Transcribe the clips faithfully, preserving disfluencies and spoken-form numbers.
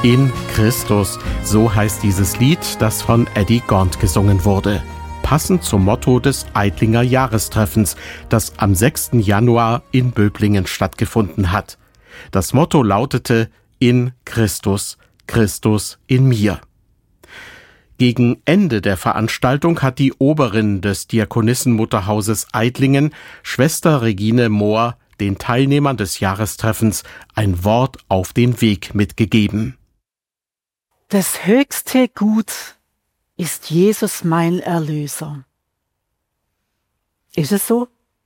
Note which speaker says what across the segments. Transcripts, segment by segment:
Speaker 1: In Christus, so heißt dieses Lied, das von Eddie Gaunt gesungen wurde. Passend zum Motto des Eitlinger Jahrestreffens, das am sechsten Januar in Böblingen stattgefunden hat. Das Motto lautete: In Christus, Christus in mir. Gegen Ende der Veranstaltung hat die Oberin des Diakonissenmutterhauses Eitlingen, Schwester Regine Mohr, den Teilnehmern des Jahrestreffens ein Wort auf den Weg mitgegeben.
Speaker 2: Das höchste Gut ist Jesus mein Erlöser. Ist es so?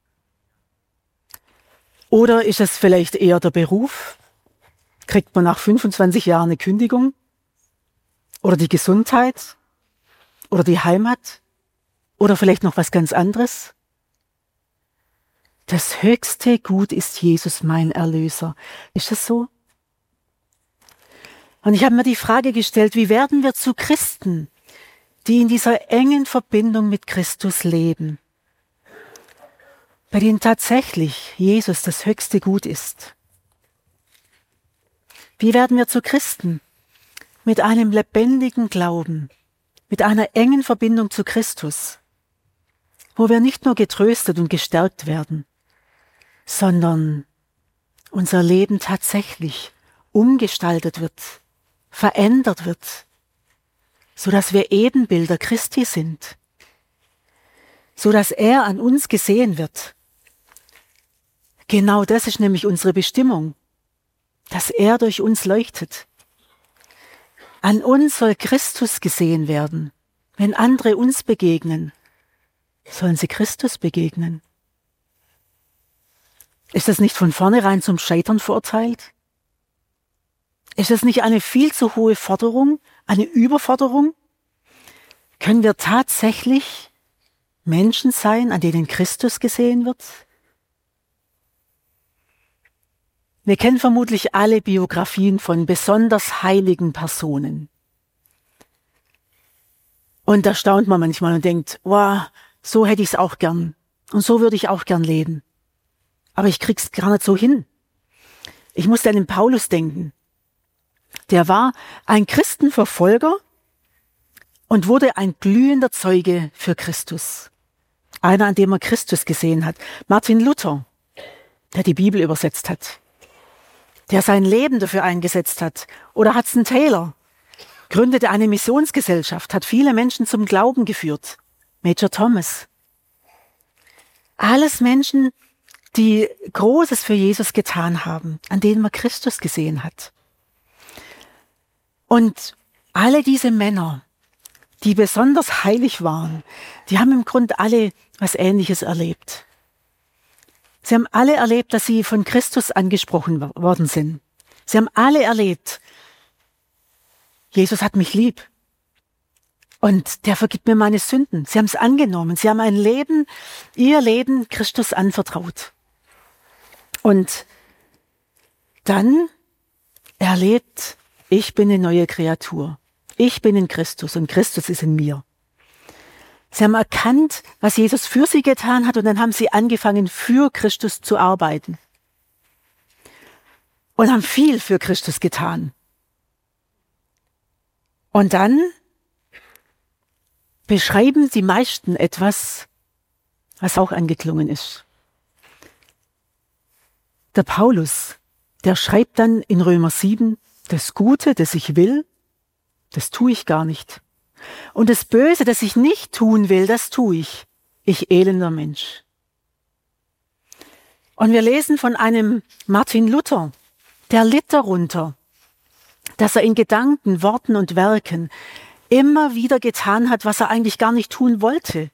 Speaker 2: Oder ist es vielleicht eher der Beruf? Kriegt man nach fünfundzwanzig Jahren eine Kündigung? Oder die Gesundheit? Oder die Heimat? Oder vielleicht noch was ganz anderes? Das höchste Gut ist Jesus mein Erlöser. Ist das so? Und ich habe mir die Frage gestellt, wie werden wir zu Christen, die in dieser engen Verbindung mit Christus leben, bei denen tatsächlich Jesus das höchste Gut ist? Wie werden wir zu Christen mit einem lebendigen Glauben, mit einer engen Verbindung zu Christus, wo wir nicht nur getröstet und gestärkt werden, sondern unser Leben tatsächlich umgestaltet wird, verändert wird, so dass wir Ebenbilder Christi sind, so dass er an uns gesehen wird. Genau das ist nämlich unsere Bestimmung, dass er durch uns leuchtet. An uns soll Christus gesehen werden. Wenn andere uns begegnen, sollen sie Christus begegnen. Ist das nicht von vornherein zum Scheitern verurteilt? Ist das nicht eine viel zu hohe Forderung, eine Überforderung? Können wir tatsächlich Menschen sein, an denen Christus gesehen wird? Wir kennen vermutlich alle Biografien von besonders heiligen Personen. Und da staunt man manchmal und denkt, wow, so hätte ich es auch gern. Und so würde ich auch gern leben. Aber ich krieg's gar nicht so hin. Ich musste an den Paulus denken. Der war ein Christenverfolger und wurde ein glühender Zeuge für Christus. Einer, an dem er Christus gesehen hat. Martin Luther, der die Bibel übersetzt hat, der sein Leben dafür eingesetzt hat. Oder Hudson Taylor gründete eine Missionsgesellschaft, hat viele Menschen zum Glauben geführt. Major Thomas. Alles Menschen, die Großes für Jesus getan haben, an denen man Christus gesehen hat. Und alle diese Männer, die besonders heilig waren, die haben im Grunde alle was Ähnliches erlebt. Sie haben alle erlebt, dass sie von Christus angesprochen worden sind. Sie haben alle erlebt, Jesus hat mich lieb und der vergibt mir meine Sünden. Sie haben es angenommen. Sie haben ein Leben, ihr Leben Christus anvertraut. Und dann erlebt, ich bin eine neue Kreatur. Ich bin in Christus und Christus ist in mir. Sie haben erkannt, was Jesus für sie getan hat und dann haben sie angefangen, für Christus zu arbeiten. Und haben viel für Christus getan. Und dann beschreiben die meisten etwas, was auch angeklungen ist. Der Paulus, der schreibt dann in Römer sieben, das Gute, das ich will, das tue ich gar nicht. Und das Böse, das ich nicht tun will, das tue ich. Ich elender Mensch. Und wir lesen von einem Martin Luther, der litt darunter, dass er in Gedanken, Worten und Werken immer wieder getan hat, was er eigentlich gar nicht tun wollte.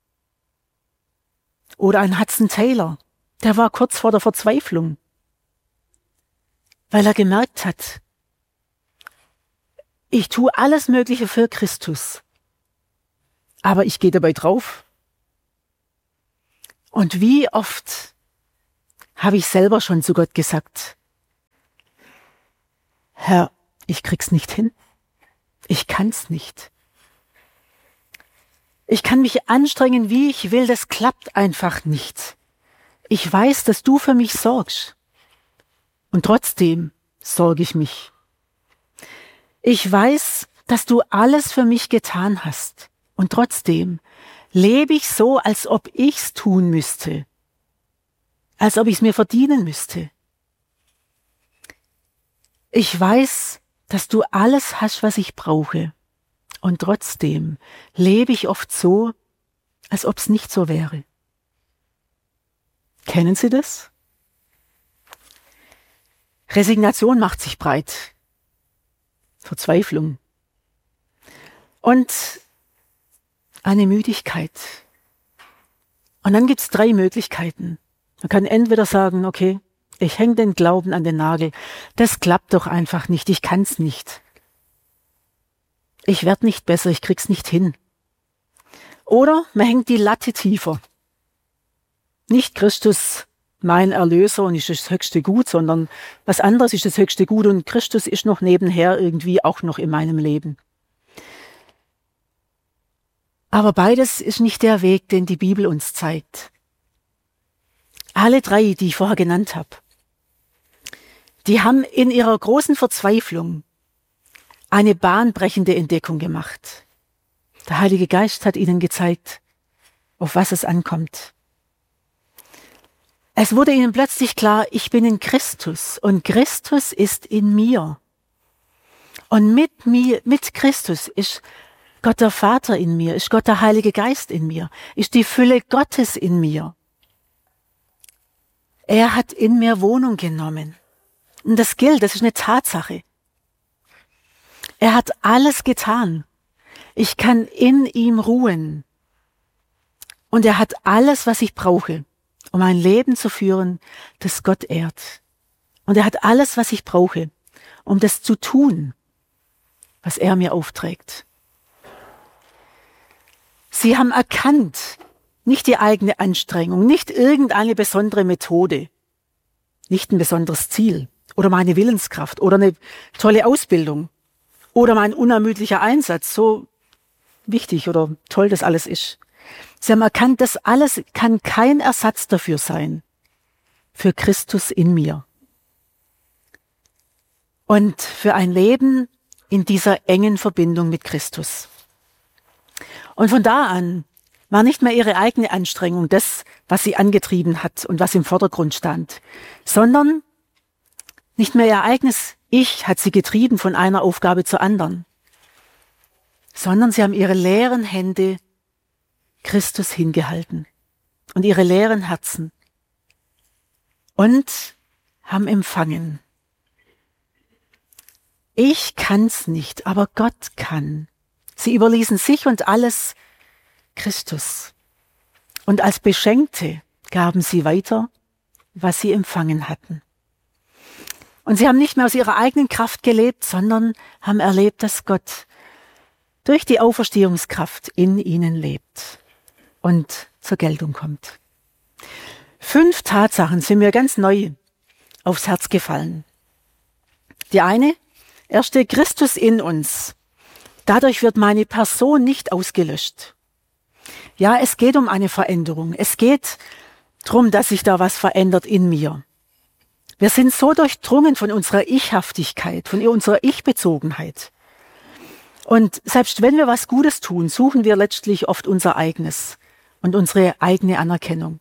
Speaker 2: Oder ein Hudson Taylor, der war kurz vor der Verzweiflung, weil er gemerkt hat, ich tue alles Mögliche für Christus, aber ich gehe dabei drauf. Und wie oft habe ich selber schon zu Gott gesagt, Herr, ich krieg's nicht hin. Ich kann's nicht. Ich kann mich anstrengen, wie ich will, das klappt einfach nicht. Ich weiß, dass du für mich sorgst. Und trotzdem sorge ich mich. Ich weiß, dass du alles für mich getan hast. Und trotzdem lebe ich so, als ob ich's tun müsste. Als ob ich's mir verdienen müsste. Ich weiß, dass du alles hast, was ich brauche. Und trotzdem lebe ich oft so, als ob's nicht so wäre. Kennen Sie das? Resignation macht sich breit. Verzweiflung. Und eine Müdigkeit. Und dann gibt's drei Möglichkeiten. Man kann entweder sagen, okay, ich hänge den Glauben an den Nagel. Das klappt doch einfach nicht. Ich kann's nicht. Ich werde nicht besser. Ich krieg's nicht hin. Oder man hängt die Latte tiefer. Nicht Christus, mein Erlöser und ist das höchste Gut, sondern was anderes ist das höchste Gut und Christus ist noch nebenher irgendwie auch noch in meinem Leben. Aber beides ist nicht der Weg, den die Bibel uns zeigt. Alle drei, die ich vorher genannt habe, die haben in ihrer großen Verzweiflung eine bahnbrechende Entdeckung gemacht. Der Heilige Geist hat ihnen gezeigt, auf was es ankommt. Es wurde ihnen plötzlich klar, ich bin in Christus und Christus ist in mir. Und mit mir, mit Christus ist Gott der Vater in mir, ist Gott der Heilige Geist in mir, ist die Fülle Gottes in mir. Er hat in mir Wohnung genommen. Und das gilt, das ist eine Tatsache. Er hat alles getan. Ich kann in ihm ruhen. Und er hat alles, was ich brauche, um ein Leben zu führen, das Gott ehrt. Und er hat alles, was ich brauche, um das zu tun, was er mir aufträgt. Sie haben erkannt, nicht die eigene Anstrengung, nicht irgendeine besondere Methode, nicht ein besonderes Ziel oder meine Willenskraft oder eine tolle Ausbildung oder mein unermüdlicher Einsatz, so wichtig oder toll das alles ist. Sie haben erkannt, das alles kann kein Ersatz dafür sein, für Christus in mir. Und für ein Leben in dieser engen Verbindung mit Christus. Und von da an war nicht mehr ihre eigene Anstrengung das, was sie angetrieben hat und was im Vordergrund stand, sondern nicht mehr ihr eigenes Ich hat sie getrieben von einer Aufgabe zur anderen, sondern sie haben ihre leeren Hände Christus hingehalten und ihre leeren Herzen und haben empfangen. Ich kann's nicht, aber Gott kann. Sie überließen sich und alles Christus. Und als Beschenkte gaben sie weiter, was sie empfangen hatten. Und sie haben nicht mehr aus ihrer eigenen Kraft gelebt, sondern haben erlebt, dass Gott durch die Auferstehungskraft in ihnen lebt und zur Geltung kommt. Fünf Tatsachen sind mir ganz neu aufs Herz gefallen. Die eine, erste, Christus in uns. Dadurch wird meine Person nicht ausgelöscht. Ja, es geht um eine Veränderung. Es geht darum, dass sich da was verändert in mir. Wir sind so durchdrungen von unserer Ichhaftigkeit, von unserer Ich-Bezogenheit. Und selbst wenn wir was Gutes tun, suchen wir letztlich oft unser eigenes und unsere eigene Anerkennung.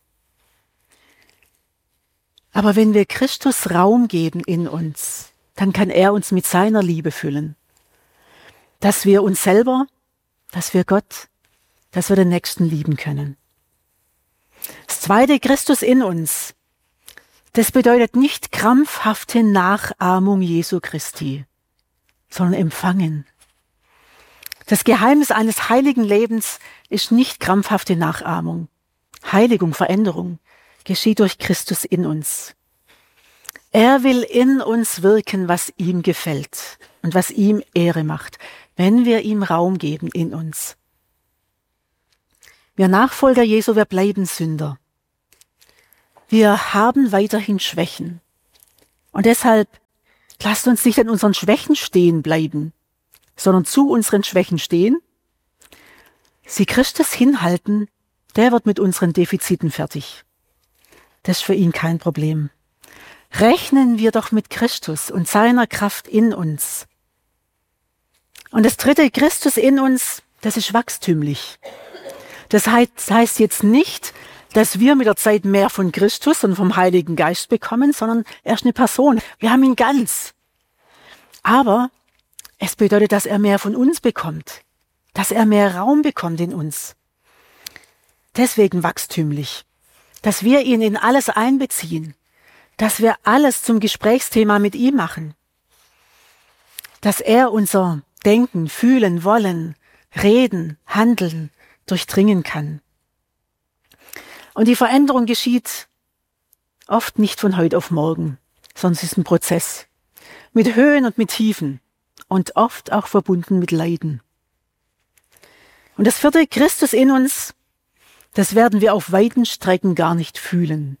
Speaker 2: Aber wenn wir Christus Raum geben in uns, dann kann er uns mit seiner Liebe füllen. Dass wir uns selber, dass wir Gott, dass wir den Nächsten lieben können. Das zweite, Christus in uns. Das bedeutet nicht krampfhafte Nachahmung Jesu Christi, sondern empfangen. Das Geheimnis eines heiligen Lebens ist nicht krampfhafte Nachahmung. Heiligung, Veränderung geschieht durch Christus in uns. Er will in uns wirken, was ihm gefällt und was ihm Ehre macht, wenn wir ihm Raum geben in uns. Wir Nachfolger Jesu, wir bleiben Sünder. Wir haben weiterhin Schwächen. Und deshalb lasst uns nicht an unseren Schwächen stehen bleiben, sondern zu unseren Schwächen stehen, sie Christus hinhalten, der wird mit unseren Defiziten fertig. Das ist für ihn kein Problem. Rechnen wir doch mit Christus und seiner Kraft in uns. Und das dritte, Christus in uns, das ist wachstümlich. Das heißt jetzt nicht, dass wir mit der Zeit mehr von Christus und vom Heiligen Geist bekommen, sondern er ist eine Person. Wir haben ihn ganz. Aber es bedeutet, dass er mehr von uns bekommt, dass er mehr Raum bekommt in uns. Deswegen wachstümlich, dass wir ihn in alles einbeziehen, dass wir alles zum Gesprächsthema mit ihm machen, dass er unser Denken, Fühlen, Wollen, Reden, Handeln durchdringen kann. Und die Veränderung geschieht oft nicht von heute auf morgen, sondern es ist ein Prozess mit Höhen und mit Tiefen und oft auch verbunden mit Leiden. Und das vierte, Christus in uns, das werden wir auf weiten Strecken gar nicht fühlen.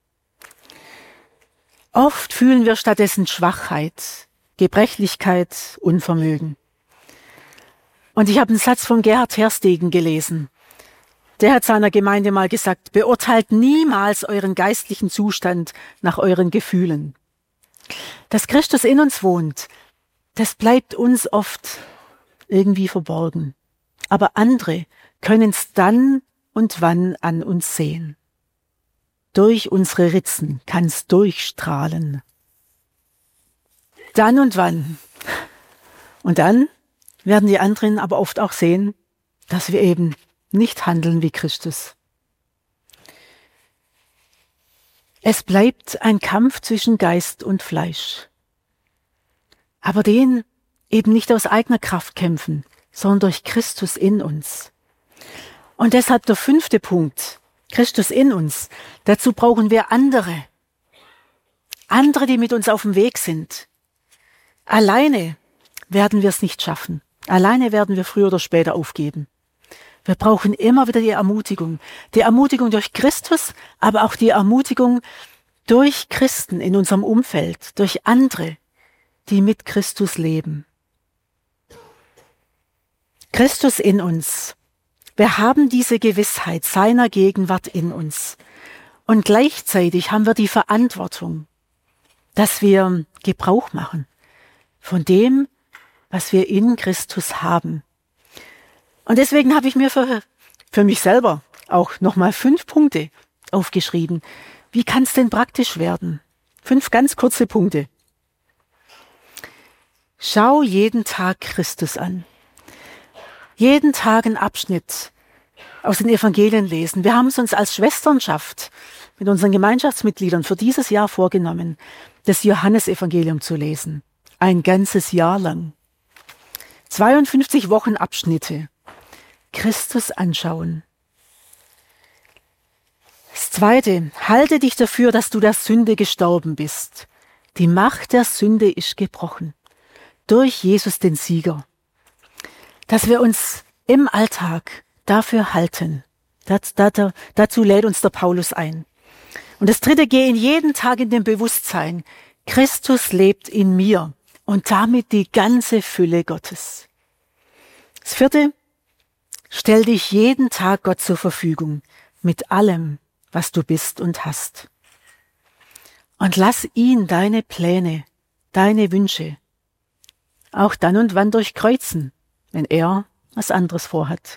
Speaker 2: Oft fühlen wir stattdessen Schwachheit, Gebrechlichkeit, Unvermögen. Und ich habe einen Satz von Gerhard Terstegen gelesen. Der hat seiner Gemeinde mal gesagt, beurteilt niemals euren geistlichen Zustand nach euren Gefühlen. Dass Christus in uns wohnt, das bleibt uns oft irgendwie verborgen. Aber andere können es dann und wann an uns sehen. Durch unsere Ritzen kann es durchstrahlen. Dann und wann. Und dann werden die anderen aber oft auch sehen, dass wir eben nicht handeln wie Christus. Es bleibt ein Kampf zwischen Geist und Fleisch. Aber den eben nicht aus eigener Kraft kämpfen, sondern durch Christus in uns. Und deshalb der fünfte Punkt, Christus in uns. Dazu brauchen wir andere. Andere, die mit uns auf dem Weg sind. Alleine werden wir es nicht schaffen. Alleine werden wir früher oder später aufgeben. Wir brauchen immer wieder die Ermutigung. Die Ermutigung durch Christus, aber auch die Ermutigung durch Christen in unserem Umfeld, durch andere, die mit Christus leben. Christus in uns. Wir haben diese Gewissheit seiner Gegenwart in uns. Und gleichzeitig haben wir die Verantwortung, dass wir Gebrauch machen von dem, was wir in Christus haben. Und deswegen habe ich mir für, für mich selber auch nochmal fünf Punkte aufgeschrieben. Wie kann es denn praktisch werden? Fünf ganz kurze Punkte. Schau jeden Tag Christus an. Jeden Tag einen Abschnitt aus den Evangelien lesen. Wir haben es uns als Schwesternschaft mit unseren Gemeinschaftsmitgliedern für dieses Jahr vorgenommen, das Johannesevangelium zu lesen. Ein ganzes Jahr lang. zweiundfünfzig Wochenabschnitte. Christus anschauen. Das Zweite, halte dich dafür, dass du der Sünde gestorben bist. Die Macht der Sünde ist gebrochen. Durch Jesus den Sieger. Dass wir uns im Alltag dafür halten. Das, das, dazu lädt uns der Paulus ein. Und das Dritte, geh in jeden Tag in dem Bewusstsein, Christus lebt in mir und damit die ganze Fülle Gottes. Das Vierte, stell dich jeden Tag Gott zur Verfügung mit allem, was du bist und hast. Und lass ihn deine Pläne, deine Wünsche auch dann und wann durchkreuzen, wenn er was anderes vorhat.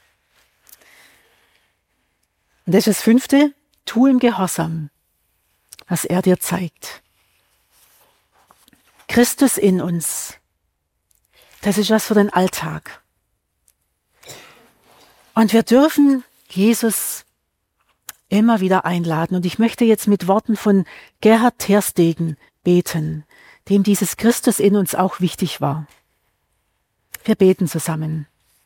Speaker 2: Und das ist das Fünfte, tu im Gehorsam, was er dir zeigt. Christus in uns, das ist was für den Alltag. Und wir dürfen Jesus immer wieder einladen. Und ich möchte jetzt mit Worten von Gerhard Terstegen beten, dem dieses Christus in uns auch wichtig war. Wir beten zusammen.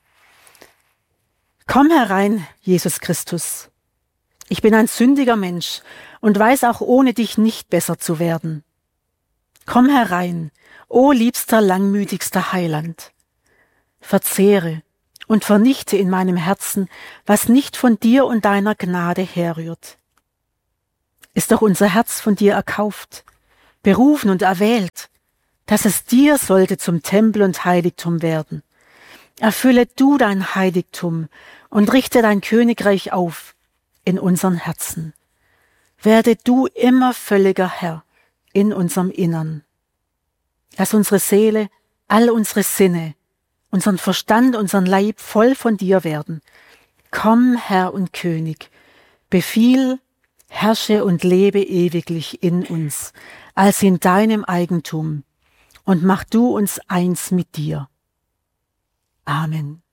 Speaker 2: Komm herein, Jesus Christus. Ich bin ein sündiger Mensch und weiß auch ohne dich nicht besser zu werden. Komm herein, o liebster, langmütigster Heiland. Verzehre und vernichte in meinem Herzen, was nicht von dir und deiner Gnade herrührt. Ist doch unser Herz von dir erkauft, berufen und erwählt, dass es dir sollte zum Tempel und Heiligtum werden. Erfülle du dein Heiligtum und richte dein Königreich auf in unseren Herzen. Werde du immer völliger Herr in unserem Innern. Lass unsere Seele, all unsere Sinne unseren Verstand, unseren Leib voll von dir werden. Komm, Herr und König, befiehl, herrsche und lebe ewiglich in uns, als in deinem Eigentum, und mach du uns eins mit dir. Amen.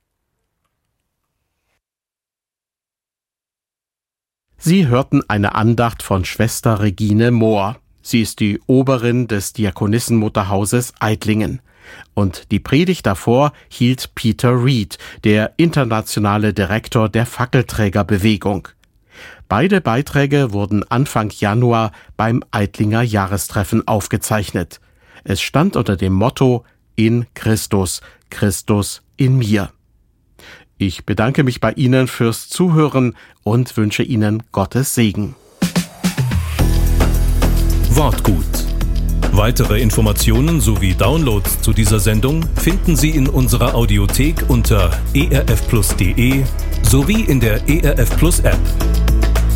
Speaker 1: Sie hörten eine Andacht von Schwester Regine Mohr. Sie ist die Oberin des Diakonissenmutterhauses Eitlingen. Und die Predigt davor hielt Peter Reed, der internationale Direktor der Fackelträgerbewegung. Beide Beiträge wurden Anfang Januar beim Eitlinger Jahrestreffen aufgezeichnet. Es stand unter dem Motto In Christus, Christus in mir. Ich bedanke mich bei Ihnen fürs Zuhören und wünsche Ihnen Gottes Segen.
Speaker 3: Wortgut. Weitere Informationen sowie Downloads zu dieser Sendung finden Sie in unserer Audiothek unter e r f plus punkt d e sowie in der E R F Plus App.